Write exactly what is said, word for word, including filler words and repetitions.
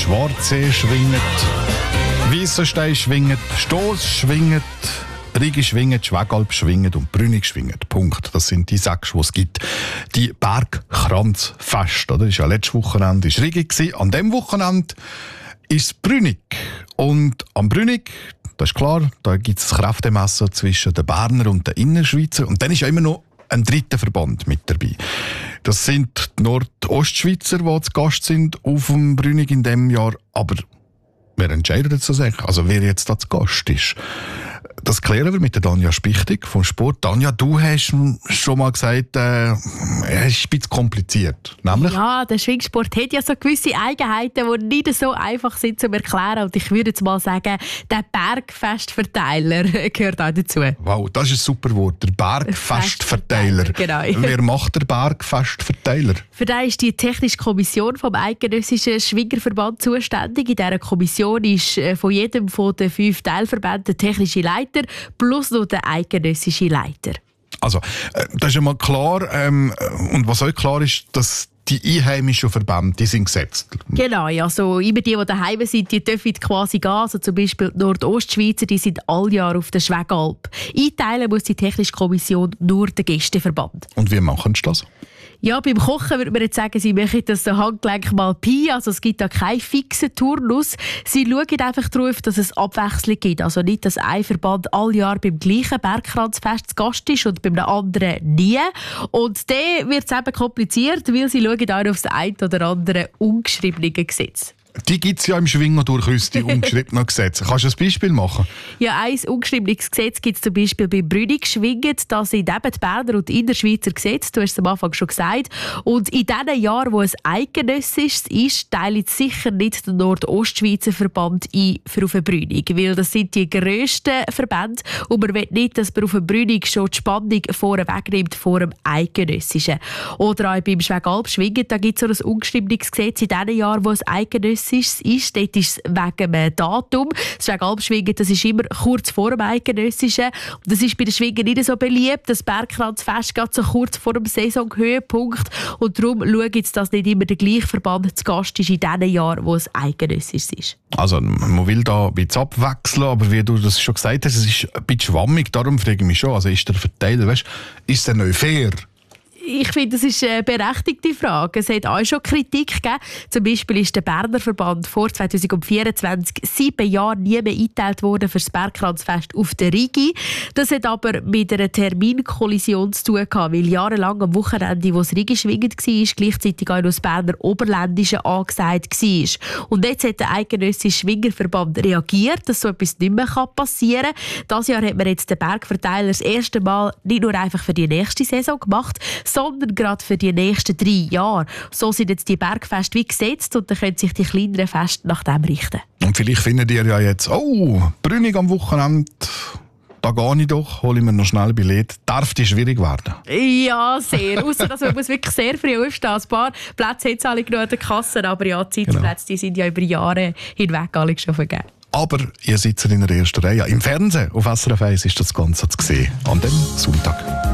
Schwarzsee schwingt, Weissenstein schwingt, Stoss schwingt, Rigi schwingt, Schwegalp schwingt und Brünig schwingt. Punkt. Das sind die sechs, die es gibt. Die Bergkranzfest, oder? Das war ja letztes Wochenende ist Rigi gewesen. An diesem Wochenende ist Brünig. Und am Brünig, das ist klar, da gibt es ein Kräftemessen zwischen den Berner und den Innerschweizer. Und dann ist ja immer noch ein dritter Verband mit dabei. Das sind die Nordostschweizer, die zu Gast sind auf dem Brünig in diesem Jahr. Aber wer entscheidet jetzt das eigentlich? Also wer jetzt da zu Gast ist? Das klären wir mit der Tanja Spichtig vom Sport. Tanja, du hast schon mal gesagt, äh, es ist ein bisschen kompliziert. Nämlich? Ja, der Schwingsport hat ja so gewisse Eigenheiten, die nicht so einfach sind zu erklären. Und ich würde jetzt mal sagen, der Bergfestverteiler gehört auch dazu. Wow, das ist ein super Wort. Der Bergfestverteiler. Genau. Wer macht der Bergfestverteiler? Für den ist die Technische Kommission vom Eidgenössischen Schwingerverband zuständig. In dieser Kommission ist von jedem von den fünf Teilverbänden der technische Leiter plus noch der eidgenössische Leiter. Also, äh, das ist ja mal klar. Ähm, und was auch klar ist, dass die einheimischen Verbände, die sind gesetzt. Genau, also immer die, die daheim sind, die dürfen quasi gehen. Also zum Beispiel die Nordostschweizer, die sind alle Jahre auf der Schwegalp. Einteilen muss die Technische Kommission nur den Gästeverband. Und wie machen sie das? Ja, beim Kochen würde man jetzt sagen, sie machen das so Handgelenk mal Pi, also es gibt da keinen fixen Turnus. Sie schauen einfach darauf, dass es Abwechslung gibt. Also nicht, dass ein Verband alle Jahre beim gleichen Bergkranzfest zu Gast ist und beim anderen nie. Und dann wird es eben kompliziert, weil sie schauen auch auf das ein oder andere ungeschriebene Gesetz. Die gibt es ja im Schwingen durchaus, die ungeschriebenen Gesetze. Kannst du ein Beispiel machen? Ja, ein ungeschriebenes Gesetz gibt es zum Beispiel bei Brünig schwingen. Das sind eben die Berner und die Innerschweizer Gesetze, du hast es am Anfang schon gesagt. Und in den Jahren, wo es eidgenössisch ist, teilt sicher nicht der Nordostschweizer Verband ein für auf den Brünig, weil das sind die grössten Verbände und man will nicht, dass man auf den Brünig schon die Spannung vorne wegnimmt vor dem eidgenössischen. Oder auch beim Schwegalp schwingen, da gibt es so ein ungeschriebenes Gesetz in den Jahren, wo es eidgenössisch ist, dort ist es wegen dem Datum. Das Schwegalpschwingen, das ist immer kurz vor dem Eidgenössischen. Und das ist bei den Schwingen nicht so beliebt. Das Bergkranzfest geht so kurz vor dem Saisonhöhepunkt. Und darum schauen jetzt, dass nicht immer der gleiche Verband zu Gast ist in den Jahren, wo es eidgenössisch ist. Also man will da ein bisschen abwechseln, aber wie du das schon gesagt hast, es ist ein bisschen schwammig. Darum frage ich mich schon, also ist der Verteiler, weißt, ist der nicht fair? Ich finde, das ist eine berechtigte Frage. Es hat auch schon Kritik gegeben. Zum Beispiel ist der Berner Verband vor zwanzig vierundzwanzig sieben Jahre nie mehr eingeteilt worden für das Bergkranzfest auf der Rigi. Das hat aber mit einer Terminkollision zu tun gehabt, weil jahrelang am Wochenende, wo das Rigi schwingend war, gleichzeitig auch noch das Berner Oberländische angesagt war. Und jetzt hat der Eidgenössische Schwingerverband reagiert, dass so etwas nicht mehr passieren kann. Dieses Jahr hat man jetzt den Bergverteiler das erste Mal nicht nur einfach für die nächste Saison gemacht, sondern gerade für die nächsten drei Jahre. So sind jetzt die Bergfeste wie gesetzt und dann können sich die kleineren Feste nach dem richten. Und vielleicht findet ihr ja jetzt, oh, Brünig am Wochenende, da gehe ich doch, hole ich mir noch schnell ein Billett. Darf die schwierig werden? Ja, sehr. Ausser dass man muss wirklich sehr früh aufstehen. Ein paar Plätze hat es alle genug an der Kasse, aber ja, die Sitzplätze, die sind ja über Jahre hinweg alle schon vergeben. Aber ihr sitzt in der ersten Reihe. Im Fernsehen auf S R F eins ist das Ganze zu sehen. An dem Sonntag.